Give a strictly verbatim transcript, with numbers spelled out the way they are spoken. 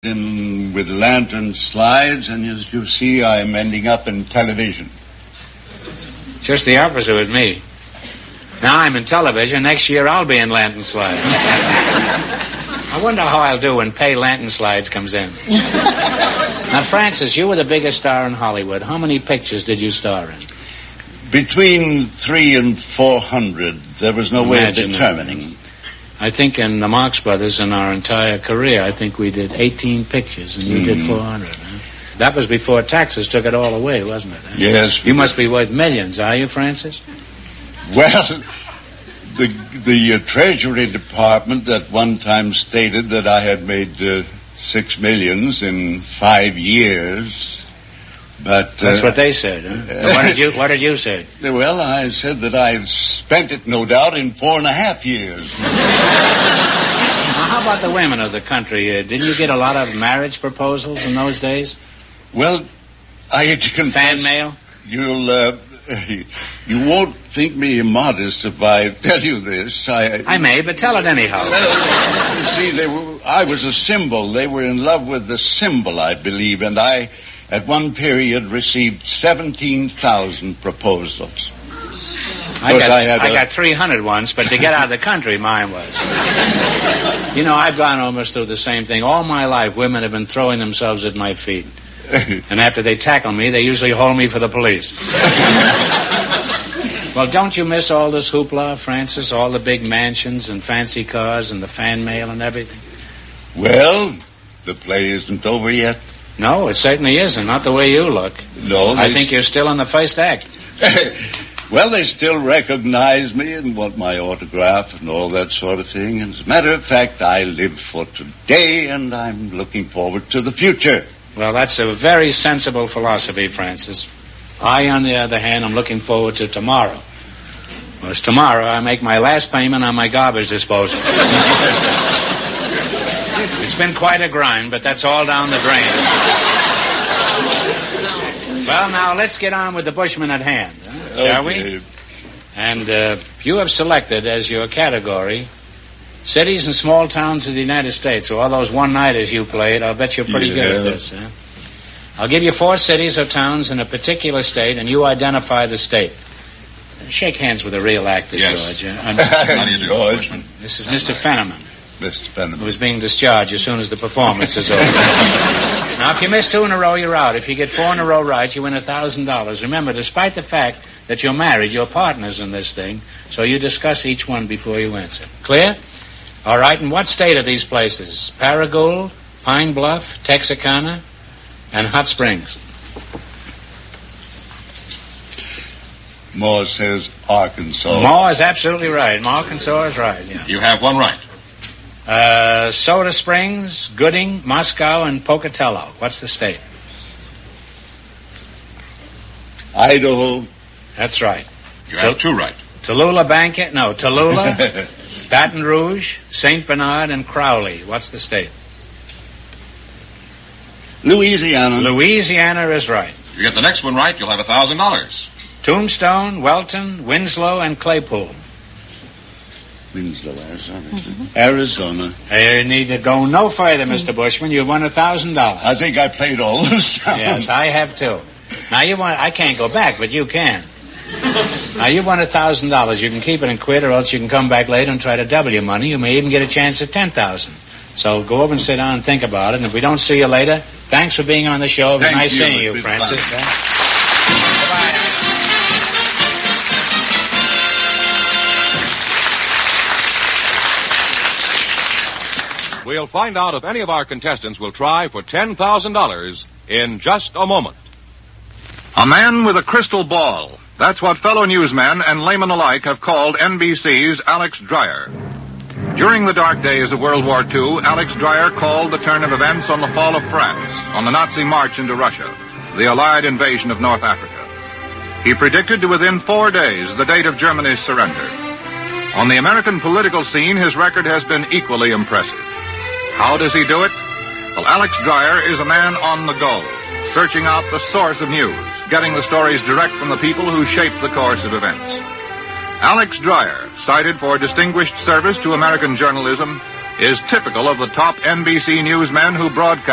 in with lantern slides, and as you see, I'm ending up in television. Just the opposite with me. Now I'm in television. Next year I'll be in lantern slides. I wonder how I'll do when Pay Lantern Slides comes in. Now, Francis, you were the biggest star in Hollywood. How many pictures did you star in? Between three and four hundred. There was no Imagine way of determining. It. I think in the Marx Brothers, in our entire career, I think we did eighteen pictures, and you mm. did four hundred. Huh? That was before taxes took it all away, wasn't it? Huh? Yes. You must be worth millions, are you, Francis? Well, the the uh, Treasury Department at one time stated that I had made uh, six millions in five years. But uh, that's what they said. Huh? what did you What did you say? Well, I said that I spent it, no doubt, in four and a half years. Now, how about the women of the country? Uh, didn't you get a lot of marriage proposals in those days? Well, I had to confess. Fan mail? You'll, uh, you won't think me immodest if I tell you this. I, I may, but tell it anyhow. Well, you see, they were, I was a symbol. They were in love with the symbol, I believe, and I, at one period, received seventeen thousand proposals. I got, I, had I a... got three hundred once, but to get out of the country, mine was. You know, I've gone almost through the same thing. All my life, women have been throwing themselves at my feet. And after they tackle me, they usually hold me for the police. Well, don't you miss all this hoopla, Francis? All the big mansions and fancy cars and the fan mail and everything? Well, the play isn't over yet. No, it certainly isn't. Not the way you look. No, I think you're still in the first act. Well, they still recognize me and want my autograph and all that sort of thing. And as a matter of fact, I live for today, and I'm looking forward to the future. Well, that's a very sensible philosophy, Francis. I, on the other hand, am looking forward to tomorrow. Because tomorrow I make my last payment on my garbage disposal. It's been quite a grind, but that's all down the drain. Well, now, let's get on with the Bushman at hand, huh? Shall okay. we? And uh, you have selected as your category cities and small towns of the United States. So all those one-nighters you played, I'll bet you're pretty yeah. good at this, huh? I'll give you four cities or towns in a particular state, and you identify the state. Shake hands with a real actor, yes. George. I'm, How do you do, George? This is Mister Fenneman. Mister Fenneman. Who's being discharged as soon as the performance is over. Now, if you miss two in a row, you're out. If you get four in a row right, you win a thousand dollars. Remember, despite the fact that you're married, you're partners in this thing, so you discuss each one before you answer. Clear? All right, and what state are these places? Paragould, Pine Bluff, Texarkana, and Hot Springs. Moore says Arkansas. Moore is absolutely right. Arkansas is right, yeah. You have one right. Uh, Soda Springs, Gooding, Moscow, and Pocatello. What's the state? Idaho. That's right. You have two right. Tallulah Bankhead, no, Tallulah, Baton Rouge, Saint Bernard, and Crowley. What's the state? Louisiana. Louisiana is right. If you get the next one right, you'll have a thousand dollars. Tombstone, Welton, Winslow, and Claypool. Winslow, Arizona. Mm-hmm. Arizona. You need to go no further, Mister Bushman. You've won a thousand dollars. I think I played all those towns. Yes, I have too. Now you want? I can't go back, but you can. Now you won a thousand dollars. You can keep it and quit, or else you can come back later and try to double your money. You may even get a chance at ten thousand. So go over and sit down and think about it. And if we don't see you later, thanks for being on the show. It was Thank nice you. seeing you, Francis. Huh? Bye. We'll find out if any of our contestants will try for ten thousand dollars in just a moment. A man with a crystal ball. That's what fellow newsmen and laymen alike have called N B C's Alex Dreyer. During the dark days of World War Two, Alex Dreyer called the turn of events on the fall of France, on the Nazi march into Russia, the Allied invasion of North Africa. He predicted to within four days the date of Germany's surrender. On the American political scene, his record has been equally impressive. How does he do it? Well, Alex Dreyer is a man on the go, searching out the source of news, getting the stories direct from the people who shape the course of events. Alex Dreyer, cited for distinguished service to American journalism, is typical of the top N B C newsmen who broadcast